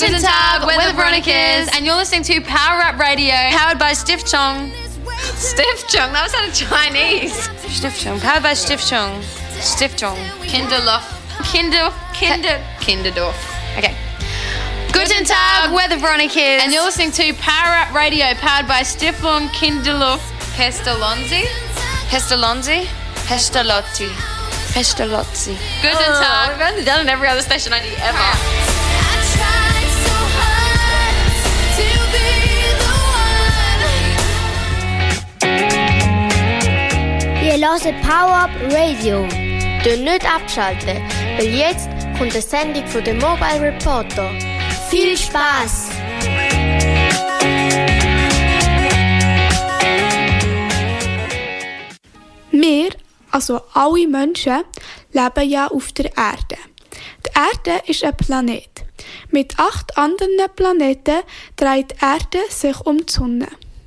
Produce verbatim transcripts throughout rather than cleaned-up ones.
Guten Tag, we're the Veronicas, and you're listening to Power Rap Radio, powered by Stiftung. Stiftung? That sounded Chinese. Stiftung, powered by Stiftung. Stiftung. Kinderlof. Kinder. Kinder. Kinderdorf. Okay. Guten Tag, we're the Veronicas, and you're listening to Power Rap Radio, powered by Stiftung Kinderlof. Pestalozzi? Pestalozzi? Pestalozzi. Pestalozzi. Guten oh, Tag. We've only done it every other station I D ever. Ihr hört Power Up Radio. Dürft nicht abschalten, weil jetzt kommt eine Sendung von den Mobile Reporter. Viel Spaß! Wir, also alle Menschen, leben ja auf der Erde. Die Erde ist ein Planet. Mit acht anderen Planeten dreht die Erde sich um die Sonne.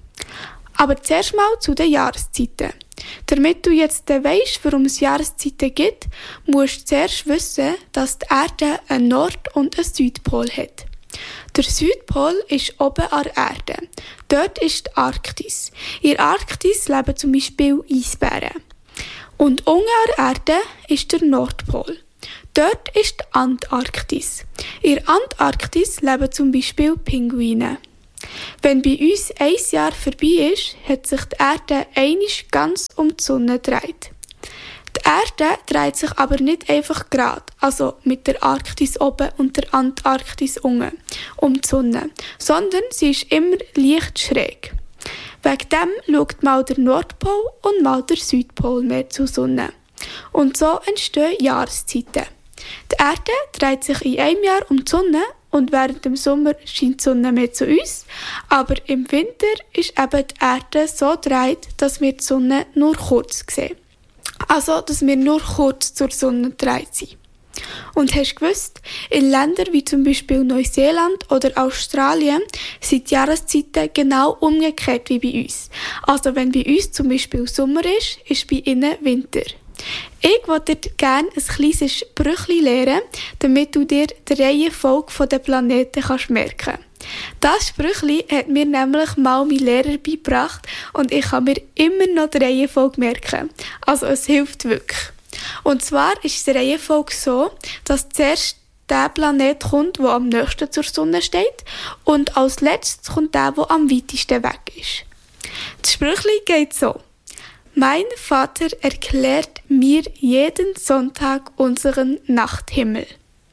Aber zuerst mal zu den Jahreszeiten. Damit du jetzt weisst, warum es Jahreszeiten gibt, musst du zuerst wissen, dass die Erde einen Nord- und einen Südpol hat. Der Südpol ist oben an der Erde. Dort ist die Arktis. In der Arktis leben zum Beispiel Eisbären. Und unten an der Erde ist der Nordpol. Dort ist die Antarktis. In der Antarktis leben zum Beispiel Pinguine. Wenn bei uns ein Jahr vorbei ist, hat sich die Erde einmal ganz um die Sonne gedreht. Die Erde dreht sich aber nicht einfach gerade, also mit der Arktis oben und der Antarktis unten, um die Sonne, sondern sie ist immer leicht schräg. Wegen dem schaut mal der Nordpol und mal der Südpol mehr zur Sonne. Und so entstehen Jahreszeiten. Die Erde dreht sich in einem Jahr um die Sonne und während dem Sommer scheint die Sonne mehr zu uns, aber im Winter ist eben die Erde so gedreht, dass wir die Sonne nur kurz sehen. Also, dass wir nur kurz zur Sonne gedreht sind. Und hast du gewusst, in Ländern wie zum Beispiel Neuseeland oder Australien sind die Jahreszeiten genau umgekehrt wie bei uns. Also wenn bei uns zum Beispiel Sommer ist, ist bei ihnen Winter. Ich würde dir gerne ein kleines Sprüchli lehren, damit du dir die Reihenfolge der Planeten kannst merken kannst. Das Sprüchli hat mir nämlich mal mein Lehrer beigebracht und ich kann mir immer noch die Reihenfolge merken. Also es hilft wirklich. Und zwar ist die Reihenfolge so, dass zuerst der Planet kommt, der am nächsten zur Sonne steht und als letztes kommt der, der am weitesten weg ist. Das Sprüchli geht so. Mein Vater erklärt mir jeden Sonntag unseren Nachthimmel.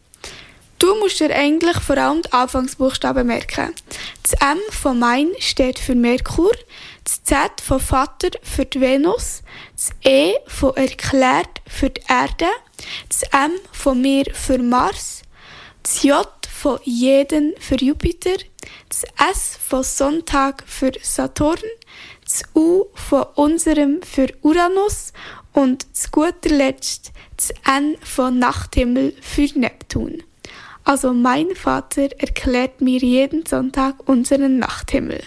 Du musst dir eigentlich vor allem die Anfangsbuchstaben merken. Das M von mein steht für Merkur, das Z von Vater für die Venus, das E von erklärt für die Erde, das M von mir für Mars, das J von jeden für Jupiter, das S von Sonntag für Saturn, das U von unserem für Uranus und zu guter Letzt das N von Nachthimmel für Neptun. Also mein Vater erklärt mir jeden Sonntag unseren Nachthimmel.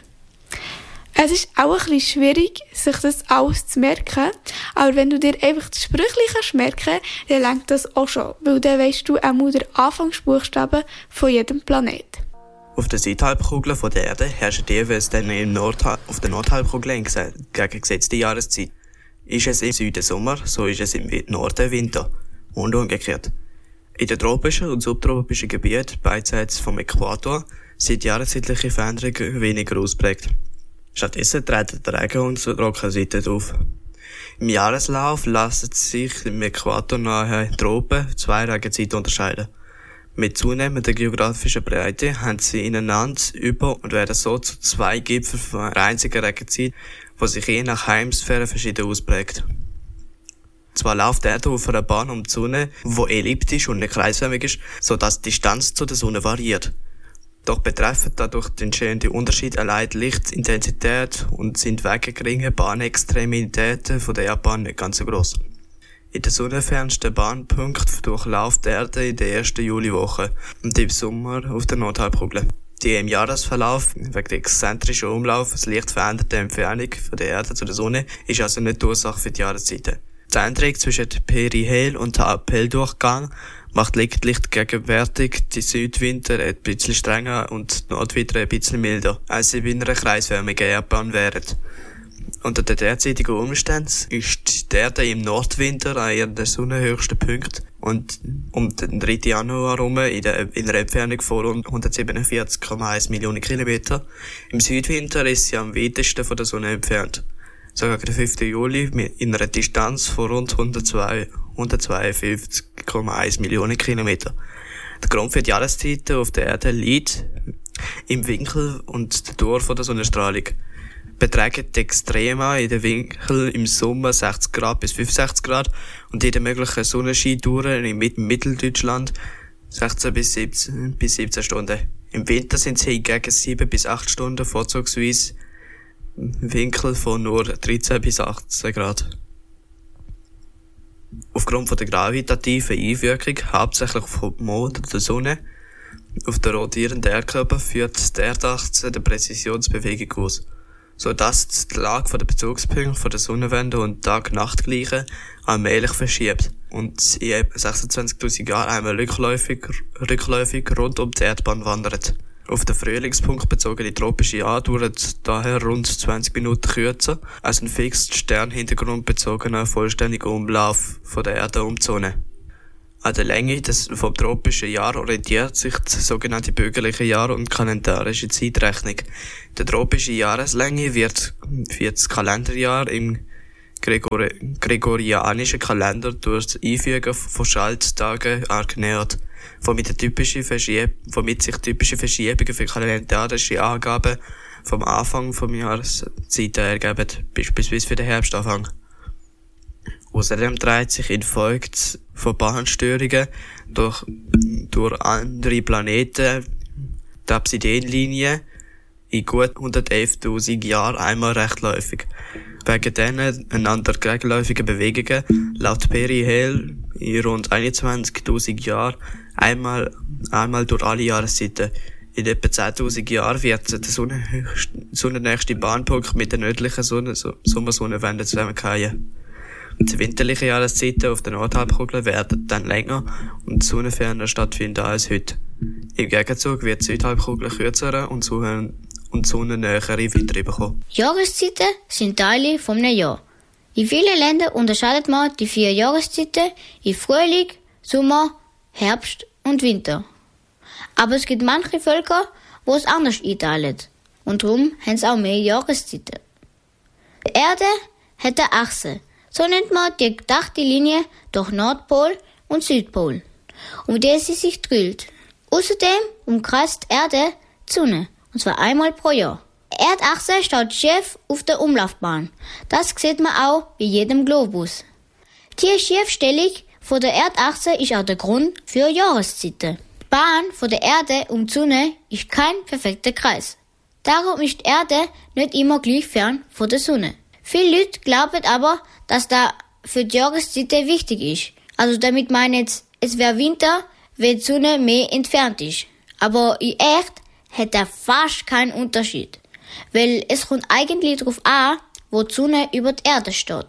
Es ist auch ein bisschen schwierig, sich das alles zu merken, aber wenn du dir einfach das Sprüchli kannst merken, dann reicht das auch schon, weil dann weisst du auch mal den Anfangsbuchstaben von jedem Planet. Auf der Südhalbkugel von der Erde herrscht jeweils dann im Nordha- auf der Nordhalbkugel entgegengesetzte Jahreszeit. Ist es im Süden Sommer, so ist es im Norden Winter. Und umgekehrt. In den tropischen und subtropischen Gebieten beidseits vom Äquator sind jahreszeitliche Veränderungen weniger ausprägt. Stattdessen treten die Regen- und Trockenseiten auf. Im Jahreslauf lassen sich im Äquator nahe Tropen zwei Regenzeiten unterscheiden. Mit zunehmender geografischer Breite haben sie ineinander über und werden so zu zwei Gipfeln von einer einzigen Regenzeit, die sich je nach Hemisphäre verschieden ausprägt. Zwar läuft die Erde auf einer Bahn um die Sonne, die elliptisch und nicht kreisförmig ist, sodass die Distanz zu der Sonne variiert. Doch betreffen dadurch den entstehenden Unterschied allein die Lichtintensität und sind wegen geringer Bahnextremitäten von der Erdbahn nicht ganz so gross. In der sonnenfernsten Bahnpunkt durchläuft die Erde in der ersten Juliwoche und im Sommer auf der Nordhalbkugel. Die im Jahresverlauf wegen der exzentrischen Umlauf das leicht veränderte Entfernung von der Erde zu der Sonne ist also nicht die Ursache für die Jahreszeiten. Die Änderung zwischen Perihel- und Haupthell-Durchgang macht lediglich gegenwärtig die Südwinter ein bisschen strenger und die Nordwinter ein bisschen milder, als sie bei einer kreisförmigen Erdbahn wären. Unter den derzeitigen Umständen ist die Erde im Nordwinter an ihren sonnenhöchsten Punkt und um den dritten Januar herum in, der, in einer Entfernung von rund hundertsiebenundvierzig Komma eins Millionen Kilometer. Im Südwinter ist sie am weitesten von der Sonne entfernt. So gegen den fünften Juli in einer Distanz von rund hundertzweiundfünfzig Komma eins Millionen Kilometer. Der Grund für die Jahreszeiten auf der Erde liegt im Winkel und der Dauer von der Sonnenstrahlung. Betragen die Extrema in den Winkel im Sommer sechzig Grad bis fünfundsechzig Grad und in den möglichen Sonnenscheindauern im Mitteldeutschland sechzehn bis siebzehn Stunden. Im Winter sind es hingegen sieben bis acht Stunden, vorzugsweise Winkel von nur dreizehn bis achtzehn Grad. Aufgrund von der gravitativen Einwirkung, hauptsächlich vom Mond und der Sonne, auf den rotierenden Erdkörper führt die Erdachse der Präzisionsbewegung aus, sodass die Lage der Bezugspunkte von der Sonnenwende und Tag-Nacht-Gleiche allmählich verschiebt und in etwa sechsundzwanzigtausend Jahren einmal rückläufig, rückläufig rund um die Erdbahn wandert. Auf den Frühlingspunkt bezogene tropische Jahre dauern daher rund zwanzig Minuten kürzer als ein fix Sternhintergrund bezogener vollständiger Umlauf von der Erde um die Sonne. An der Länge des vom tropischen Jahr orientiert sich die sogenannte bürgerliche Jahr- und kalendarische Zeitrechnung. Die tropische Jahreslänge wird für das Kalenderjahr im Gregor- gregorianischen Kalender durch das Einfügen von Schalttagen angenähert, womit, die typische Verschieb- womit sich typische Verschiebungen für kalendarische Angaben vom Anfang vom Jahreszeiten ergeben, beispielsweise für den Herbstanfang. Außerdem dreht sich infolge von Bahnstörungen durch, durch andere Planeten die Absidenlinie in gut hundertelftausend Jahren einmal rechtläufig. Wegen diesen einander gegenläufigen Bewegungen läuft Perihel in rund einundzwanzigtausend Jahren einmal, einmal durch alle Jahreszeiten. In etwa zehntausend Jahren wird der sonnennächste Bahnpunkt mit der nördlichen Sonne, Sommersonnenwende zusammenfallen. Die winterlichen Jahreszeiten auf der Nordhalbkugel werden dann länger und sonnenferner stattfinden als heute. Im Gegenzug wird die Südhalbkugel kürzere und sonnennähere Winter bekommen. Jahreszeiten sind Teile vom Jahr. In vielen Ländern unterscheidet man die vier Jahreszeiten in Frühling, Sommer, Herbst und Winter. Aber es gibt manche Völker, wo es anders einteilen. Und darum haben sie auch mehr Jahreszeiten. Die Erde hat eine Achse. So nennt man die gedachte Linie durch Nordpol und Südpol, um die sie sich dreht. Außerdem umkreist die Erde die Sonne, und zwar einmal pro Jahr. Die Erdachse steht schief auf der Umlaufbahn. Das sieht man auch bei jedem Globus. Die Schiefstellung von der Erdachse ist auch der Grund für Jahreszeiten. Die Bahn von der Erde um die Sonne ist kein perfekter Kreis. Darum ist die Erde nicht immer gleich fern von der Sonne. Viele Leute glauben aber, dass das für die Jahreszeiten wichtig ist. Also damit meine ich jetzt, es wäre Winter, wenn die Sonne mehr entfernt ist. Aber in echt hat er fast keinen Unterschied. Weil es kommt eigentlich darauf an, wo die Sonne über die Erde steht.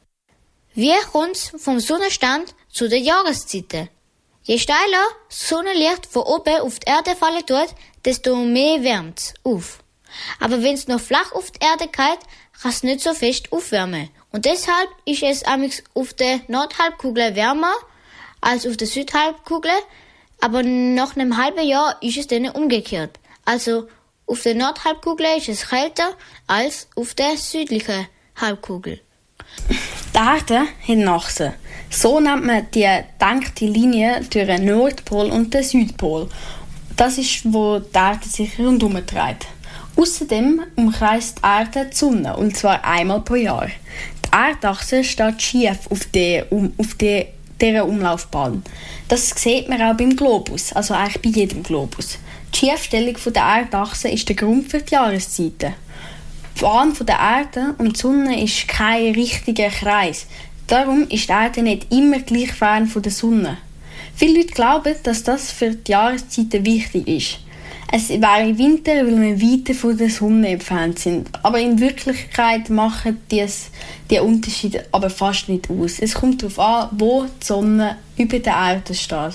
Wie kommt es vom Sonnenstand zu den Jahreszeiten? Je steiler das Sonnenlicht von oben auf die Erde fallen tut, desto mehr wärmt es auf. Aber wenn es noch flach auf die Erde geht, kann es nicht so fest aufwärmen. Und deshalb ist es auf der Nordhalbkugel wärmer als auf der Südhalbkugel, aber nach einem halben Jahr ist es dann umgekehrt. Also auf der Nordhalbkugel ist es kälter als auf der südlichen Halbkugel. Die Erde hat eine Achse. So nennt man die gedankte Linie durch den Nordpol und den Südpol. Das ist, wo die Erde sich rundherum dreht. Außerdem umkreist die Erde die Sonne, und zwar einmal pro Jahr. Die Erdachse steht schief auf, die, um, auf die, dieser Umlaufbahn. Das sieht man auch beim Globus, also eigentlich bei jedem Globus. Die Schiefstellung der Erdachse ist der Grund für die Jahreszeiten. Die Bahn der Erde um die Sonne ist kein richtiger Kreis. Darum ist die Erde nicht immer gleich fern von der Sonne. Viele Leute glauben, dass das für die Jahreszeiten wichtig ist. Es wäre Winter, weil wir weiter von der Sonne entfernt sind. Aber in Wirklichkeit machen dies, die Unterschiede aber fast nicht aus. Es kommt darauf an, wo die Sonne über der Erde steht.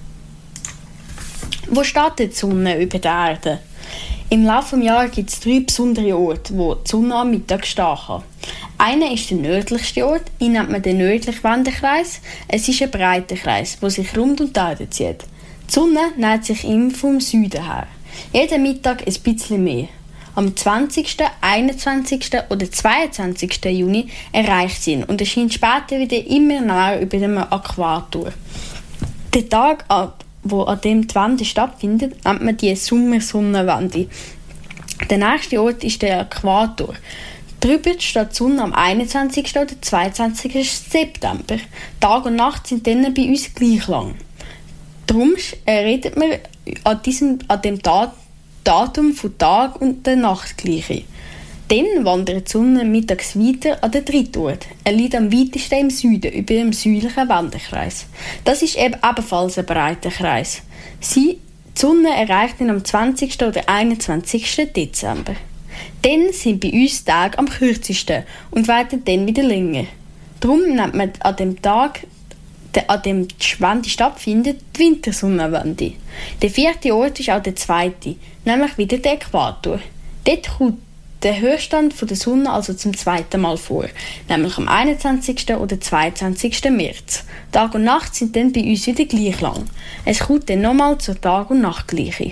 Wo steht die Sonne über der Erde? Im Laufe des Jahres gibt es drei besondere Orte, wo die Sonne am Mittag stehen kann. Einer ist der nördlichste Ort, ihn nennt man den nördlichen Wendekreis. Es ist ein breiter Kreis, der sich rund um die Erde zieht. Die Sonne nähert sich ihm vom Süden her. Jeden Mittag ein bisschen mehr. Am zwanzigsten, einundzwanzigsten oder zweiundzwanzigsten Juni erreicht sie ihn und erscheint später wieder immer näher über dem Äquator. Der Tag, wo an dem die Wende stattfindet, nennt man die Sommersonnenwende. Der nächste Ort ist der Äquator. Drüber steht die Sonne am einundzwanzigsten oder zweiundzwanzigsten September. Tag und Nacht sind dann bei uns gleich lang. Darum redet man an, diesem, an dem Dat- Datum von Tag und der Nacht gleiche. Dann wandert die Sonne mittags weiter an den dritten Ort. Er liegt am weitesten im Süden, über dem südlichen Wendekreis. Das ist eben ebenfalls ein breiter Kreis. Sie, die Sonne erreicht ihn am zwanzigsten oder einundzwanzigsten Dezember. Dann sind bei uns die Tage am kürzesten und werden dann wieder länger. Darum nennt man an dem Tag, an dem die Wende stattfindet, die Wintersonnenwende. Der vierte Ort ist auch der zweite, nämlich wieder der Äquator. Dort kommt der Höchststand der Sonne also zum zweiten Mal vor, nämlich am einundzwanzigsten oder zweiundzwanzigsten März. Tag und Nacht sind dann bei uns wieder gleich lang. Es kommt dann nochmal zur Tag- und Nachtgleiche.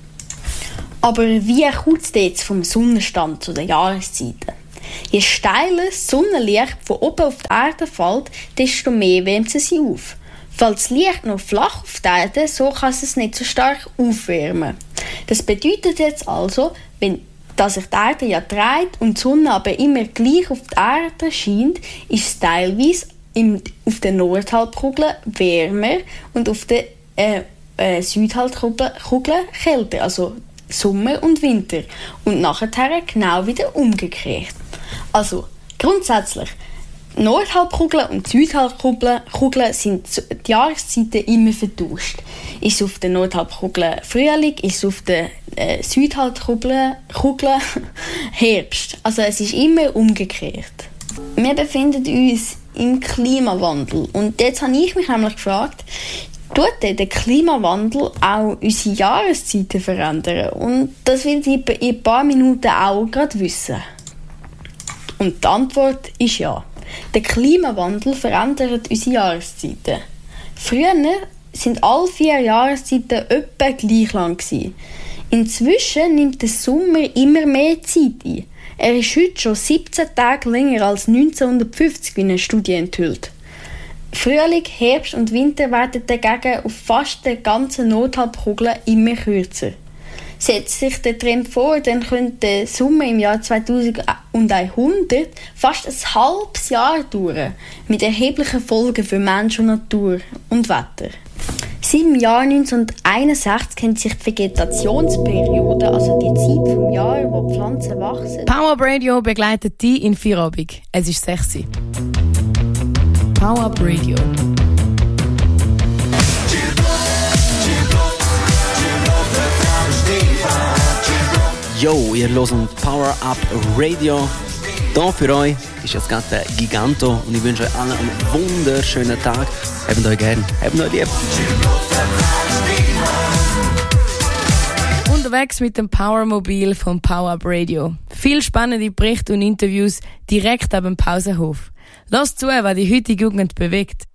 Aber wie kommt es jetzt vom Sonnenstand zu den Jahreszeiten? Je steiler das Sonnenlicht von oben auf die Erde fällt, desto mehr wärmt sie sich auf. Fällt das Licht noch flach auf die Erde, so kann es es nicht so stark aufwärmen. Das bedeutet jetzt also, wenn dass sich die Erde ja dreht und die Sonne aber immer gleich auf die Erde scheint, ist es teilweise im, auf der Nordhalbkugel wärmer und auf der äh, äh, Südhalbkugel kälter, also Sommer und Winter. Und nachher genau wieder umgekehrt. Also grundsätzlich, die Nordhalbkugel und die Südhalbkugel Kugel sind die Jahreszeiten immer vertauscht. Ist es auf der Nordhalbkugel Frühling, ist es auf der äh, Südhalbkugel Kugel Herbst. Also es ist immer umgekehrt. Wir befinden uns im Klimawandel. Und jetzt habe ich mich nämlich gefragt, tut der Klimawandel auch unsere Jahreszeiten verändern? Und das will ich in ein paar Minuten auch gerade wissen. Und die Antwort ist ja. Der Klimawandel verändert unsere Jahreszeiten. Früher sind alle vier Jahreszeiten etwa gleich lang gewesen. Inzwischen nimmt der Sommer immer mehr Zeit ein. Er ist heute schon siebzehn Tage länger als neunzehnhundertfünfzig, wie eine Studie enthüllt. Frühling, Herbst und Winter werden dagegen auf fast der ganzen Nordhalbkugel immer kürzer. Setzt sich der Trend vor, dann könnte der Sommer im Jahr zweitausendeinhundert fast ein halbes Jahr dauern, mit erheblichen Folgen für Mensch und Natur und Wetter. Seit dem Jahr neunzehnhunderteinundsechzig kennt sich die Vegetationsperiode, also die Zeit vom Jahr, wo die Pflanzen wachsen. Power Up Radio begleitet dich in Feierabend. Es ist sechzig. Power Up Radio. Yo, ihr hört Power Up Radio. Hier für euch ist jetzt gerade der Giganto und ich wünsche euch allen einen wunderschönen Tag. Habt euch gern, habt euch lieb. Unterwegs mit dem Powermobil vom Power Up Radio. Viel spannende Berichte und Interviews direkt ab dem Pausenhof. Lasst zu, was die heutige Jugend bewegt.